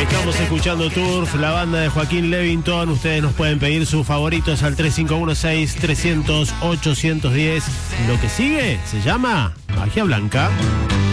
Estamos escuchando Turf, la banda de Joaquín Levington. Ustedes nos pueden pedir sus favoritos al 3516-300-810. Lo que sigue se llama Magia Blanca.